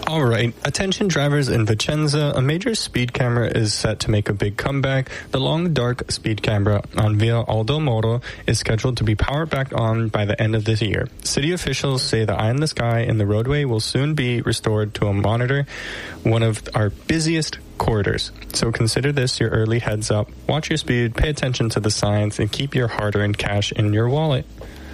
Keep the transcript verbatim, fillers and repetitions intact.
All right, attention drivers in Vicenza, a major speed camera is set to make a big comeback. The long, dark speed camera on Via Aldo Moro is scheduled to be powered back on by the end of this year. City officials say the eye in the sky in the roadway will soon be restored to a monitor, one of our busiest corridors. So consider this your early heads up. Watch your speed, pay attention to the signs, and keep your hard-earned cash in your wallet.